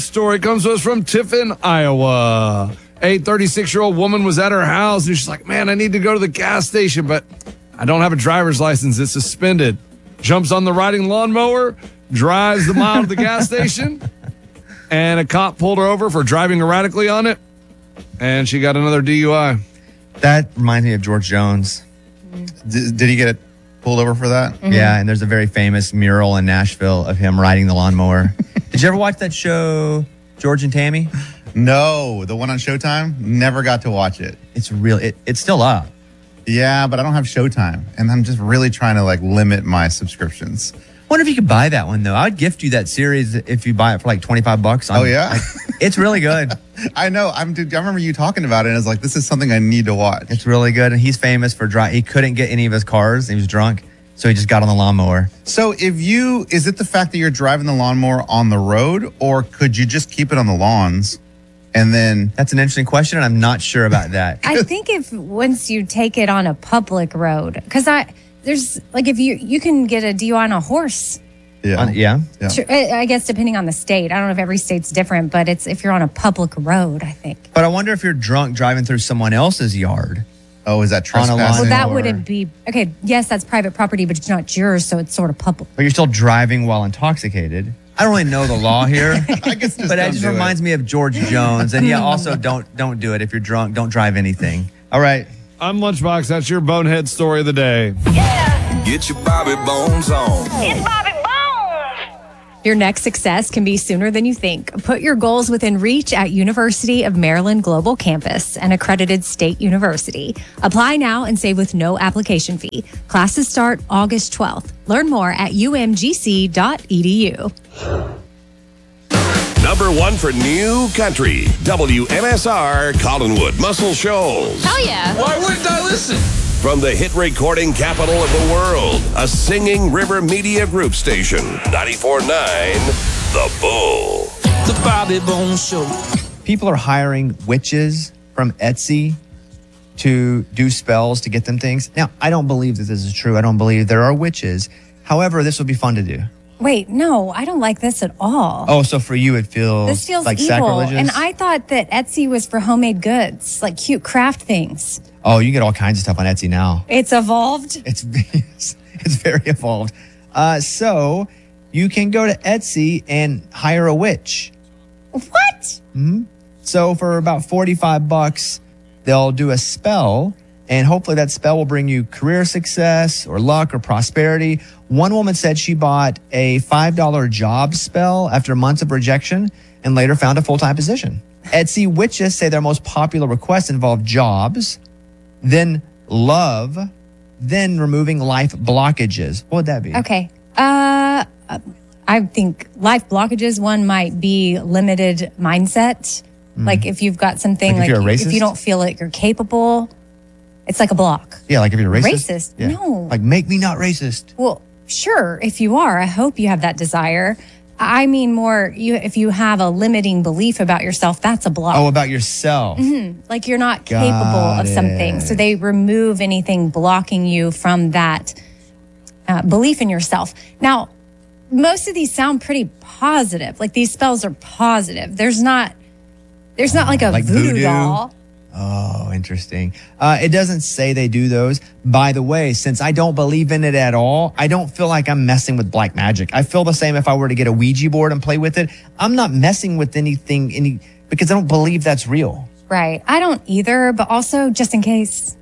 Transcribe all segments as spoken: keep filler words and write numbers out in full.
story comes to us from Tiffin, Iowa. A thirty-six-year-old woman was at her house, and she's like, man, I need to go to the gas station, but I don't have a driver's license. It's suspended. Jumps on the riding lawnmower, drives the mile to the gas station, and a cop pulled her over for driving erratically on it, and she got another D U I. That reminds me of George Jones. D- did he get pulled over for that? Mm-hmm. Yeah, and there's a very famous mural in Nashville of him riding the lawnmower. Did you ever watch that show, George and Tammy? No, the one on Showtime. Never got to watch it. It's real. It, it's still up. Yeah, but I don't have Showtime, and I'm just really trying to like limit my subscriptions. Wonder if you could buy that one though. I'd gift you that series if you buy it for like twenty-five bucks. Oh yeah, like, it's really good. I know. I'm. Dude, I remember you talking about it, and I was like, "This is something I need to watch." It's really good, and he's famous for dry. He couldn't get any of his cars. He was drunk, so he just got on the lawnmower. So, if you is it the fact that you're driving the lawnmower on the road, or could you just keep it on the lawns? And then that's an interesting question, and I'm not sure about that. I think if once you take it on a public road, because I there's like if you you can get a D U I on a horse. Yeah, on, yeah. yeah. Sure, I guess depending on the state. I don't know if every state's different, but it's if you're on a public road, I think. But I wonder if you're drunk driving through someone else's yard. Oh, is that trespassing? Well, that wouldn't be okay. Yes, that's private property, but it's not yours, so it's sort of public. But you're still driving while intoxicated. I don't really know the law here, I guess just but it just reminds it. me of George Jones. And yeah, also don't don't do it if you're drunk. Don't drive anything. All right. I'm Lunchbox. That's your bonehead story of the day. Yeah. Get your Bobby Bones on. It's Bobby Bones. Your next success can be sooner than you think. Put your goals within reach at University of Maryland Global Campus, an accredited state university. Apply now and save with no application fee. Classes start August twelfth. Learn more at u m g c dot e d u. Number one for new country, W M S R Collinwood, Muscle Shoals. Hell yeah. Why wouldn't I listen? From the hit recording capital of the world, a Singing River Media Group station, ninety-four point nine The Bull. The Bobby Bones Show. People are hiring witches from Etsy to do spells to get them things. Now, I don't believe that this is true. I don't believe there are witches. However, this would be fun to do. Wait, no, I don't like this at all. Oh, so for you it feels This feels like evil. sacrilegious? And I thought that Etsy was for homemade goods, like cute craft things. Oh, you get all kinds of stuff on Etsy now. It's evolved. It's it's very evolved. Uh, so you can go to Etsy and hire a witch. What? Mm-hmm. So for about forty-five bucks, they'll do a spell, and hopefully that spell will bring you career success or luck or prosperity. One woman said she bought a five dollar job spell after months of rejection and later found a full-time position. Etsy witches say their most popular requests involve jobs, then love, then removing life blockages. What would that be? Okay. Uh, I think life blockages, one might be limited mindset. Mm. Like if you've got something, like, if, like you're a racist? if you don't feel like you're capable, it's like a block. Yeah, like if you're racist? Racist? Yeah. No. Like make me not racist. Well, sure, if you are, I hope you have that desire. I mean more, you if you have a limiting belief about yourself, that's a block. Oh, about yourself. Mm-hmm. Like you're not Got capable of it. something. So they remove anything blocking you from that uh, belief in yourself. Now, most of these sound pretty positive. Like these spells are positive. There's not, there's not like a Like voodoo, voodoo? doll. Oh, interesting. Uh, it doesn't say they do those. By the way, since I don't believe in it at all, I don't feel like I'm messing with black magic. I feel the same if I were to get a Ouija board and play with it. I'm not messing with anything any because I don't believe that's real. Right. I don't either, but also just in case.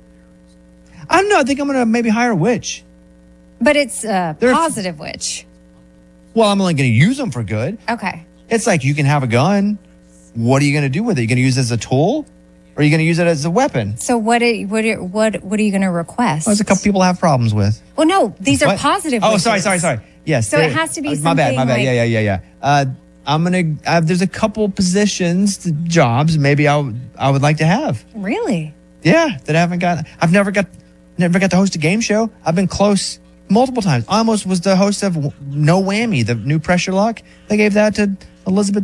I don't know. I think I'm going to maybe hire a witch. But it's a There's- positive witch. Well, I'm only going to use them for good. Okay. It's like you can have a gun. What are you going to do with it? Are you going to use it as a tool? Or are you going to use it as a weapon? So what? Are, what? Are, what? What are you going to request? Well, there's a couple people I have problems with. Well, no, these are What? positive. Oh, wishes. sorry, sorry, sorry. Yes. So it has to be uh, My bad, my something bad. like- yeah, yeah, yeah, yeah. Uh, I'm gonna. Uh, there's a couple positions, jobs. Maybe I would. I would like to have. Really? Yeah, that I haven't got. I've never got. Never got to host a game show. I've been close multiple times. I almost was the host of No Whammy, the new Pressure Lock. They gave that to Elizabeth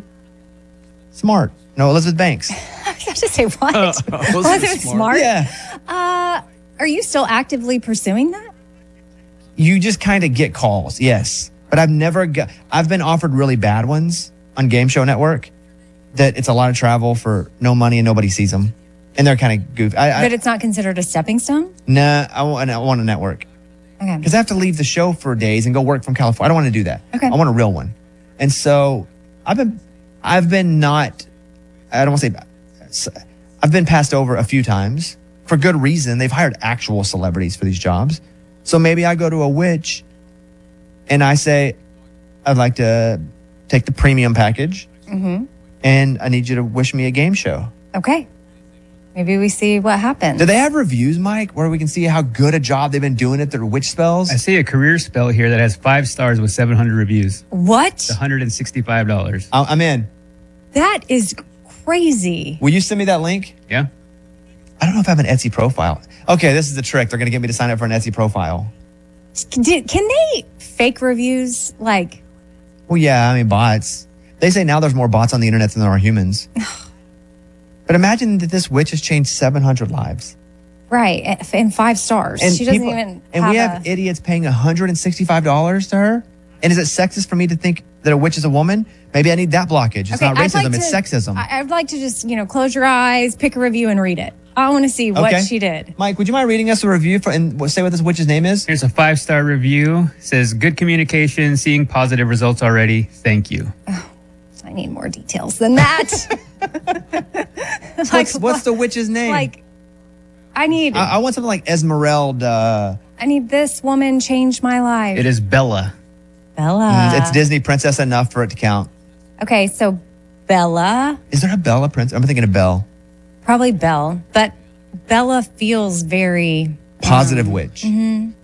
Smart. No, Elizabeth Banks. I was about to say what? Uh, Was it smart? Yeah. Uh, are you still actively pursuing that? You just kind of get calls, yes. But I've never got, I've been offered really bad ones on Game Show Network. that it's a lot of travel for no money and nobody sees them. And they're kind of goofy. I, But I, it's not considered a stepping stone? nah, I want, I want a network. Okay. Because I have to leave the show for days and go work from California. I don't want to do that. Okay. I want a real one. And so I've been, I've been not, I don't want to say, I've been passed over a few times for good reason. They've hired actual celebrities for these jobs. So maybe I go to a witch and I say, I'd like to take the premium package Mm-hmm. and I need you to wish me a game show. Okay. Maybe we see what happens. Do they have reviews, Mike, where we can see how good a job they've been doing at their witch spells? I see a career spell here that has five stars with seven hundred reviews. What? one hundred sixty-five dollars. I- I'm in. That is crazy. Will you send me that link? Yeah. I don't know if I have an Etsy profile. Okay, this is the trick. They're going to get me to sign up for an Etsy profile. Can, did, can they fake reviews? Like, Well, yeah, I mean, bots. They say now there's more bots on the internet than there are humans. But imagine that this witch has changed seven hundred lives. right, in five stars. And she doesn't people- even And have we have a, idiots paying one hundred sixty-five dollars to her? And is it sexist for me to think that a witch is a woman? Maybe I need that blockage. It's not I'd racism, like it's to- sexism. I, I'd like to just, you know, close your eyes, pick a review and read it. I want to see what Okay. she did. Mike, would you mind reading us a review for, and say what this witch's name is? Here's a five star review. It says, good communication, seeing positive results already. Thank you. I need more details than that. like, What's, what's the witch's name? like, I need, I, I want something like Esmeralda. I need this woman changed my life. It is Bella. Bella. it's Disney princess enough for it to count. Okay, so Bella, Is there a Bella prince? I'm thinking of Belle. probably Belle, but Bella feels very Positive witch.